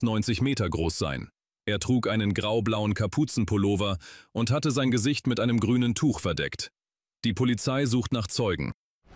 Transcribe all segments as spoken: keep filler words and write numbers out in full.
neunzig Meter groß sein. Er trug einen grau-blauen Kapuzenpullover und hatte sein Gesicht mit einem grünen Tuch verdeckt. Die Polizei sucht nach Zeugen.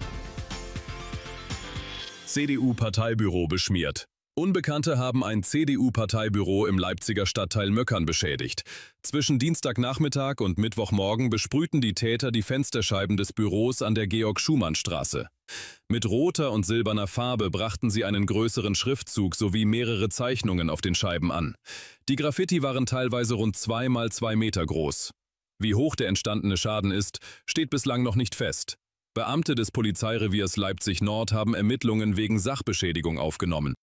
C D U-Parteibüro beschmiert. Unbekannte haben ein C D U-Parteibüro im Leipziger Stadtteil Möckern beschädigt. Zwischen Dienstagnachmittag und Mittwochmorgen besprühten die Täter die Fensterscheiben des Büros an der Georg-Schumann-Straße. Mit roter und silberner Farbe brachten sie einen größeren Schriftzug sowie mehrere Zeichnungen auf den Scheiben an. Die Graffiti waren teilweise rund zwei mal zwei Meter groß. Wie hoch der entstandene Schaden ist, steht bislang noch nicht fest. Beamte des Polizeireviers Leipzig-Nord haben Ermittlungen wegen Sachbeschädigung aufgenommen.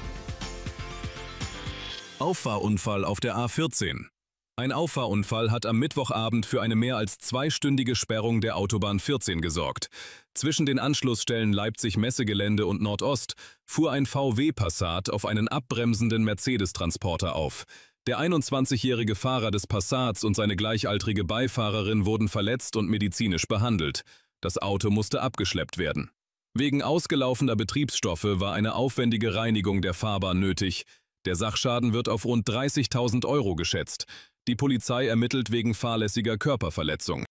Auffahrunfall auf der A vierzehn. Ein Auffahrunfall hat am Mittwochabend für eine mehr als zweistündige Sperrung der Autobahn vierzehn gesorgt. Zwischen den Anschlussstellen Leipzig-Messegelände und Nordost fuhr ein V W-Passat auf einen abbremsenden Mercedes-Transporter auf. Der einundzwanzigjährige Fahrer des Passats und seine gleichaltrige Beifahrerin wurden verletzt und medizinisch behandelt. Das Auto musste abgeschleppt werden. Wegen ausgelaufener Betriebsstoffe war eine aufwendige Reinigung der Fahrbahn nötig. Der Sachschaden wird auf rund dreißigtausend Euro geschätzt. Die Polizei ermittelt wegen fahrlässiger Körperverletzung.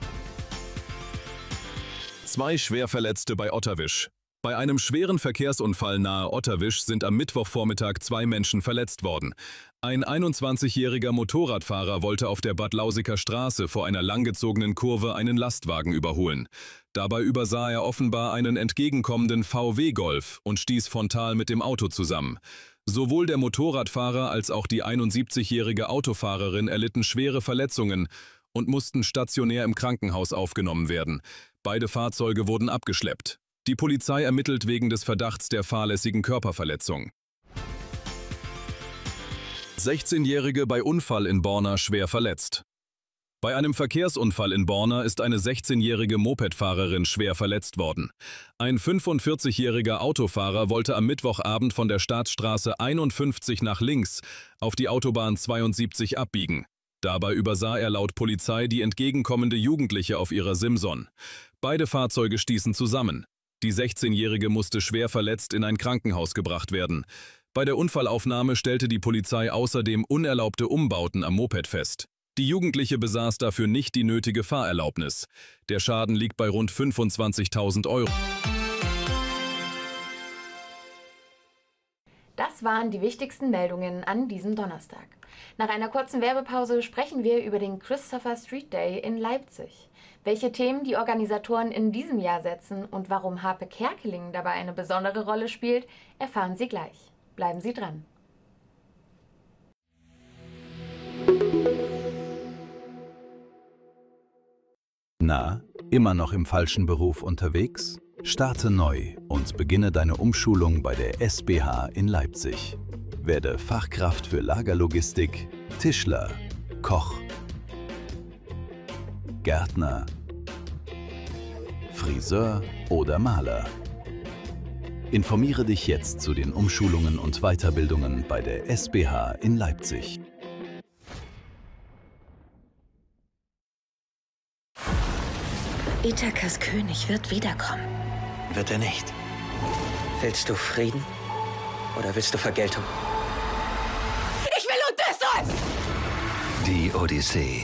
Zwei Schwerverletzte bei Otterwisch. Bei einem schweren Verkehrsunfall nahe Otterwisch sind am Mittwochvormittag zwei Menschen verletzt worden. Ein einundzwanzigjähriger Motorradfahrer wollte auf der Bad Lausiker Straße vor einer langgezogenen Kurve einen Lastwagen überholen. Dabei übersah er offenbar einen entgegenkommenden V W-Golf und stieß frontal mit dem Auto zusammen. Sowohl der Motorradfahrer als auch die einundsiebzigjährige Autofahrerin erlitten schwere Verletzungen und mussten stationär im Krankenhaus aufgenommen werden. Beide Fahrzeuge wurden abgeschleppt. Die Polizei ermittelt wegen des Verdachts der fahrlässigen Körperverletzung. sechzehnjährige bei Unfall in Borna schwer verletzt. Bei einem Verkehrsunfall in Borna ist eine sechzehnjährige Mopedfahrerin schwer verletzt worden. Ein fünfundvierzigjähriger Autofahrer wollte am Mittwochabend von der Staatsstraße einundfünfzig nach links auf die Autobahn zweiundsiebzig abbiegen. Dabei übersah er laut Polizei die entgegenkommende Jugendliche auf ihrer Simson. Beide Fahrzeuge stießen zusammen. Die sechzehnjährige musste schwer verletzt in ein Krankenhaus gebracht werden. Bei der Unfallaufnahme stellte die Polizei außerdem unerlaubte Umbauten am Moped fest. Die Jugendliche besaß dafür nicht die nötige Fahrerlaubnis. Der Schaden liegt bei rund fünfundzwanzigtausend Euro. Das waren die wichtigsten Meldungen an diesem Donnerstag. Nach einer kurzen Werbepause sprechen wir über den Christopher Street Day in Leipzig. Welche Themen die Organisatoren in diesem Jahr setzen und warum Harpe Kerkeling dabei eine besondere Rolle spielt, erfahren Sie gleich. Bleiben Sie dran. Na, immer noch im falschen Beruf unterwegs? Starte neu und beginne deine Umschulung bei der S B H in Leipzig. Werde Fachkraft für Lagerlogistik, Tischler, Koch, Gärtner, Friseur oder Maler. Informiere dich jetzt zu den Umschulungen und Weiterbildungen bei der S B H in Leipzig. Ithakas König wird wiederkommen. Wird er nicht. Willst du Frieden oder willst du Vergeltung? Ich will Odysseus! Die Odyssee.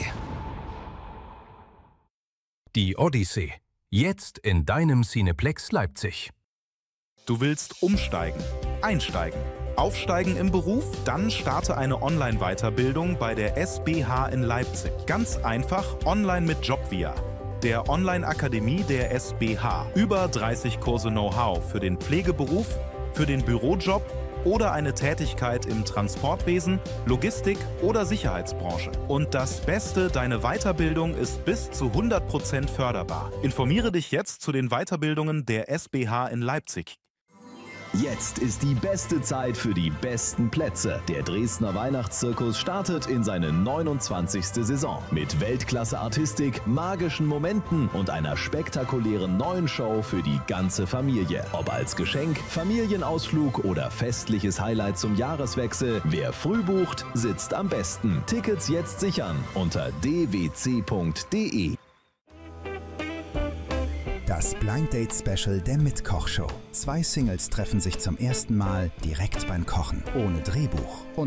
Die Odyssee. Jetzt in deinem Cineplex Leipzig. Du willst umsteigen, einsteigen, aufsteigen im Beruf? Dann starte eine Online-Weiterbildung bei der S B H in Leipzig. Ganz einfach online mit Jobvia, der Online-Akademie der S B H. Über dreißig Kurse Know-how für den Pflegeberuf, für den Bürojob oder eine Tätigkeit im Transportwesen, Logistik oder Sicherheitsbranche. Und das Beste, deine Weiterbildung ist bis zu hundert Prozent förderbar. Informiere dich jetzt zu den Weiterbildungen der S B H in Leipzig. Jetzt ist die beste Zeit für die besten Plätze. Der Dresdner Weihnachtszirkus startet in seine neunundzwanzigste Saison. Mit Weltklasse-Artistik, magischen Momenten und einer spektakulären neuen Show für die ganze Familie. Ob als Geschenk, Familienausflug oder festliches Highlight zum Jahreswechsel, wer früh bucht, sitzt am besten. Tickets jetzt sichern unter d w c punkt d e. Das Blind Date Special der Mitkochshow. Zwei Singles treffen sich zum ersten Mal direkt beim Kochen, ohne Drehbuch. Und